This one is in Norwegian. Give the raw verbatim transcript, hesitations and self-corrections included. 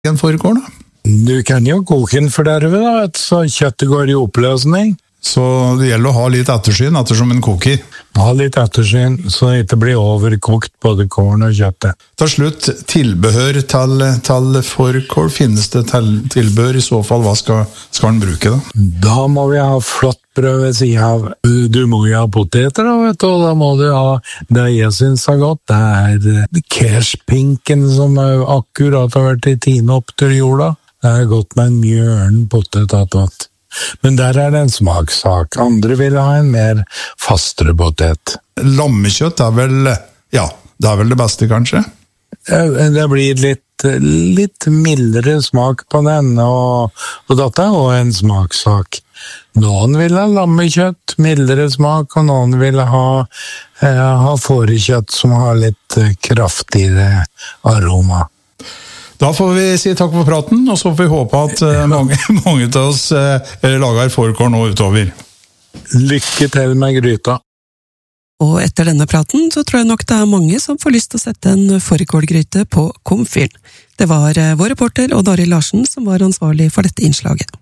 en fårikål da? Du kan jo koke den for derved da, så kjøttet går i oppløsning. Så det gjelder å ha litt ettersyn ettersom en koker. Ha litt ettersyn, så det ikke blir overkokt både kålen og kjøttet. Til slutt, tilbehør til, til fårikål. Finnes det til, tilbehør? I så fall, hva skal, skal den bruke da? Da må vi ha flott brød ved siden av. Du må jo ha poteter da, vet du, og da må du ha det jeg synes er godt. Det er kerspinken som akkurat har vært i tine opp til jorda. Det er godt med en mjørn potet attåt. Men der er det en smakssak. Andre vil ha en mer fastere potet. Lammekjøtt er vel, ja, det er vel det beste kanskje? Det blir litt, litt mildere smak på den, og, og dette er også en smakssak. Noen vil ha lammekjøtt, mildere smak, og noen vil ha, eh, ha fårekjøtt som har litt kraftigere aroma. Da får vi si takk for praten, og så får vi håpe at uh, mange, mange av oss uh, lager fårikål nå utover. Lykke til med gryta. Og etter denne praten så tror jeg nok det er mange som får lyst til å sette en fårikålgryte på komfyren. Det var uh, vår reporter Odd Arild Larsen som var ansvarlig for dette innslaget.